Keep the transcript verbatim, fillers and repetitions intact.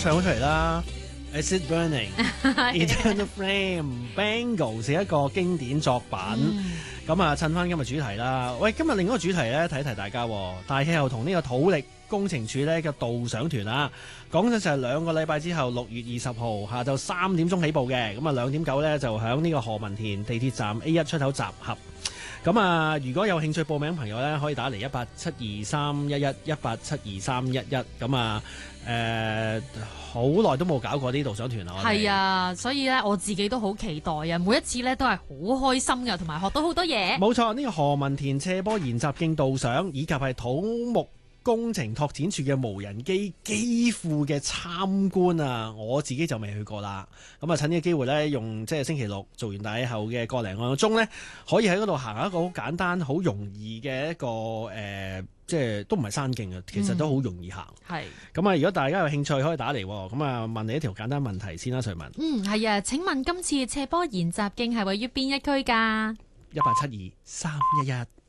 唱咗出嚟啦。Is it burning? Eternal Flame。Bangles 係一個經典作品。咁啊、嗯，趁翻今日主題啦。喂，今日另一個主題咧，提一提大家。大氣候同呢個土力工程處咧嘅導賞團啊，講緊就係兩個禮拜之後，六月二十號下晝三點鐘起步嘅。咁啊，兩點九咧就響呢個何文田地鐵站 A 一出口集合。咁啊，如果有興趣報名朋友咧，可以打嚟一八七二三一一一八七二三一一。咁啊，誒好耐都冇搞過啲導賞團啦。 係啊，所以咧我自己都好期待啊！每一次咧都係好開心㗎，同埋學到好多嘢。 冇錯，呢、這個何文田斜坡研習徑導賞，以及係土木工程拓展處嘅無人機機庫嘅參觀啊，我自己就未去過啦。咁啊，趁呢個機會咧，用即係星期六做完大氣候嘅個零個鐘咧，可以喺嗰度行一個好簡單、好容易嘅一個誒、呃，即係都唔係山徑啊，其實都好容易行。係咁啊，如果大家有興趣，可以打嚟。咁啊，問你一條簡單問題先啦，瑞文。 嗯，係啊。請問今次斜坡研習徑係位於邊一區㗎？ 一八七二三一一。